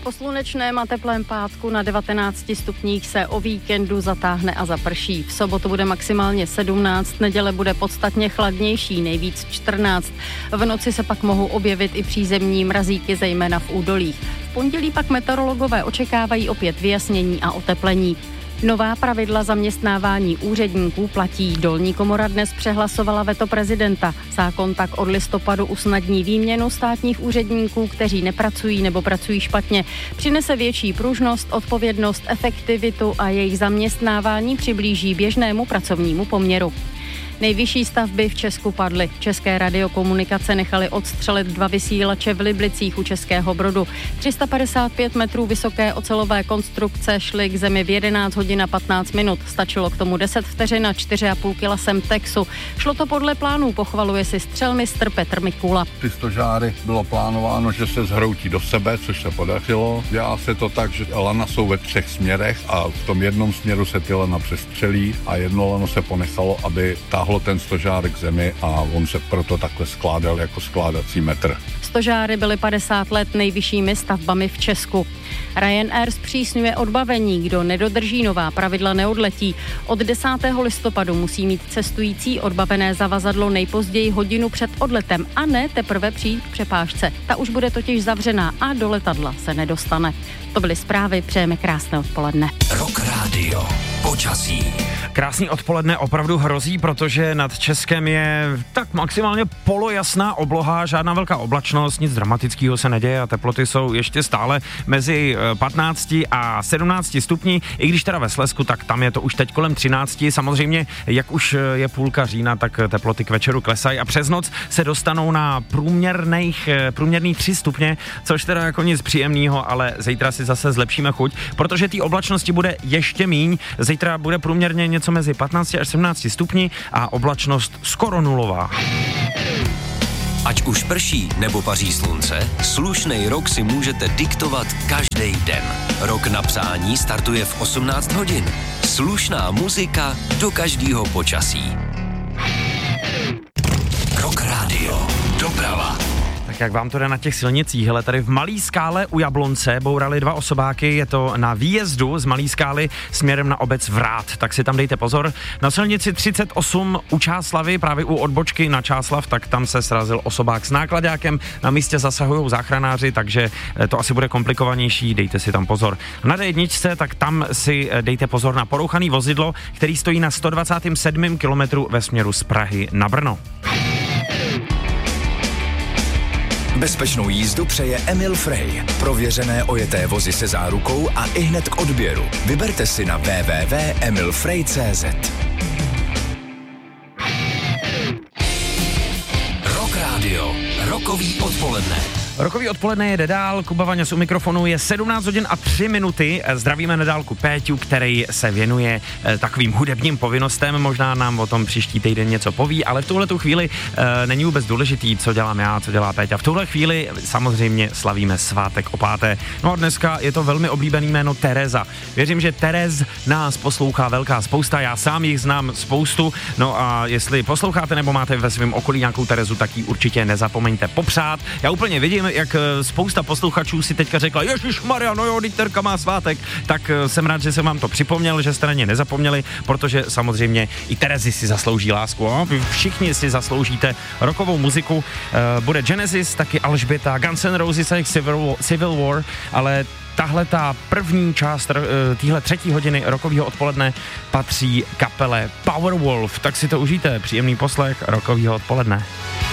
Po slunečném a teplém pátku na 19 stupních se o víkendu zatáhne a zaprší. V sobotu bude maximálně 17, neděle bude podstatně chladnější, nejvíc 14. V noci se pak mohou objevit i přízemní mrazíky, zejména v údolích. V pondělí pak meteorologové očekávají opět vyjasnění a oteplení. Nová pravidla zaměstnávání úředníků platí. Dolní komora dnes přehlasovala veto prezidenta. Zákon tak od listopadu usnadní výměnu státních úředníků, kteří nepracují nebo pracují špatně. Přinese větší pružnost, odpovědnost, efektivitu a jejich zaměstnávání přiblíží běžnému pracovnímu poměru. Nejvyšší stavby v Česku padly. České radiokomunikace nechaly odstřelit 2 vysílače v Liblicích u Českého Brodu. 355 metrů vysoké ocelové konstrukce šly k zemi v 11 hodin a 15 minut. Stačilo k tomu 10 vteřin a 4,5 kila Semtexu. Šlo to podle plánů, pochvaluje si střelmistr Petr Mikula. Ty stožáry bylo plánováno, že se zhroutí do sebe, což se podařilo. Dělá se to tak, že lana jsou ve 3 směrech a v tom jednom směru se ty lana přestřelí a jedno lano se ponechalo, aby ten stožár k zemi a on se proto takhle skládal jako skládací metr. Stožáry byly 50 let nejvyššími stavbami v Česku. Ryanair zpřísňuje odbavení, kdo nedodrží nová pravidla neodletí. Od 10. listopadu musí mít cestující odbavené zavazadlo nejpozději hodinu před odletem a ne teprve přijít k přepážce. Ta už bude totiž zavřená a do letadla se nedostane. To byly zprávy, přejeme krásné odpoledne. Rock Radio. Počasí. Krásný odpoledne opravdu hrozí, protože nad Českem je tak maximálně polojasná obloha, žádná velká oblačnost, nic dramatického se neděje a teploty jsou ještě stále mezi 15 a 17 stupni, i když teda ve Slezsku, tak tam je to už teď kolem 13. Samozřejmě, jak už je půlka října, tak teploty k večeru klesají a přes noc se dostanou na průměrný 3 stupně, což teda jako nic příjemného, ale zítra si zase zlepšíme chuť, protože té oblačnosti bude ještě míň. Zítra bude průměrně něco mezi 15 až 17 stupni a oblačnost skoro nulová. Ať už prší nebo paří slunce, slušnej rok si můžete diktovat každý den. Rok na přání startuje v 18 hodin. Slušná muzika do každého počasí. Rock Radio. Doprava. Tak jak vám to jde na těch silnicích? Hele, tady v Malý Skále u Jablonce bourali 2 osobáky, je to na výjezdu z Malý Skály směrem na obec Vrát, tak si tam dejte pozor. Na silnici 38 u Čáslavy, právě u odbočky na Čáslav, tak tam se srazil osobák s nákladákem, na místě zasahují záchranáři, takže to asi bude komplikovanější, dejte si tam pozor. Na D1, tak tam si dejte pozor na porouchaný vozidlo, který stojí na 127. kilometru ve směru z Prahy na Brno. Bezpečnou jízdu přeje Emil Frey. Prověřené ojeté vozy se zárukou a ihned k odběru. Vyberte si na www.emilfrey.cz. Rock Radio. Rokový odpoledne. Rokový odpoledne jede dál, Kuba Vaňas u mikrofonu, je 17 hodin a 3 minuty, zdravíme na dálku Péťu, který se věnuje takovým hudebním povinnostem, možná nám o tom příští týden něco poví, ale v tuhletu chvíli není vůbec důležitý, co dělám já, co dělá Péťa. V tuhle chvíli samozřejmě slavíme svátek o 5. No a dneska je to velmi oblíbený jméno Tereza. Věřím, že Terez nás poslouchá velká spousta, já sám jich znám spoustu, no a jestli posloucháte nebo máte ve svém okolí nějakou Terezu, tak ji určitě nezapomeňte popřát. Já úplně vidím, jak spousta posluchačů si teďka řekla, ježišmarja, no jo, Terka má svátek, tak jsem rád, že jsem vám to připomněl, že jste na ně nezapomněli, protože samozřejmě i Terezy si zaslouží lásku, no? Vy všichni si zasloužíte rockovou muziku, bude Genesis, taky Alžběta, Guns N' Roses a Civil War, ale tahle ta první část téhle 3. hodiny rockového odpoledne patří kapele Powerwolf, tak si to užijte, příjemný poslech rockového odpoledne.